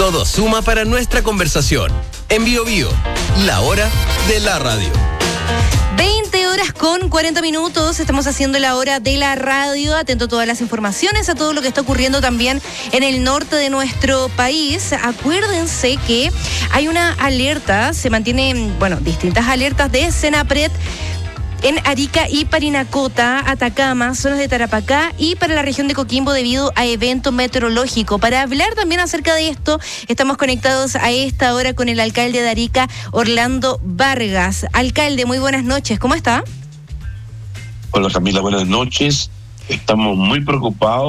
Todo suma para nuestra conversación. En Bio Bio, la hora de la radio. 20 horas con 40 minutos, estamos haciendo la hora de la radio, atento a todas las informaciones, a todo lo que está ocurriendo también en el norte de nuestro país. Acuérdense que hay una alerta, se mantienen, distintas alertas de Senapred en Arica y Parinacota, Atacama, zonas de Tarapacá y para la región de Coquimbo debido a evento meteorológico. Para hablar también acerca de esto, estamos conectados a esta hora con el alcalde de Arica, Orlando Vargas. Alcalde, muy buenas noches, ¿cómo está? Hola Camila, buenas noches. Estamos muy preocupados